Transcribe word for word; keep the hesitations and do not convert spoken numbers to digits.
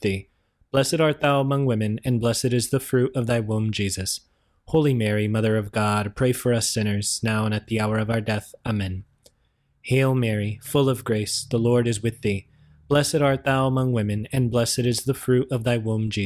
thee. Blessed art thou among women, and blessed is the fruit of thy womb, Jesus. Holy Mary, Mother of God, pray for us sinners, now and at the hour of our death. Amen. Hail Mary, full of grace, the Lord is with thee. Blessed art thou among women, and blessed is the fruit of thy womb, Jesus.